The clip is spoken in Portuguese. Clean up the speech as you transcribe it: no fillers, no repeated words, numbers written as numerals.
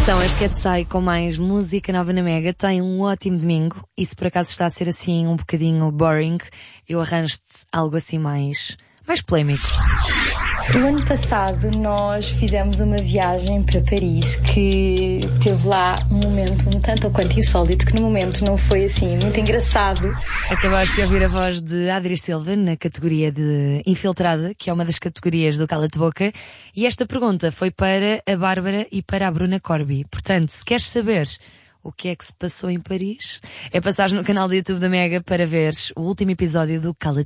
São as Katseye com mais música nova na Mega. Tem um ótimo domingo. E se por acaso está a ser assim um bocadinho boring, eu arranjo-te algo assim mais polémico. O ano passado nós fizemos uma viagem para Paris que teve lá um momento um tanto ou quanto insólito, que no momento não foi assim muito engraçado. Acabaste de ouvir a voz de Adri Silva na categoria de Infiltrada, que é uma das categorias do Cala-te Boca, e esta pergunta foi para a Bárbara e para a Bruna Corby. Portanto, se queres saber o que é que se passou em Paris, é passares no canal do YouTube da Mega para veres o último episódio do Cala-te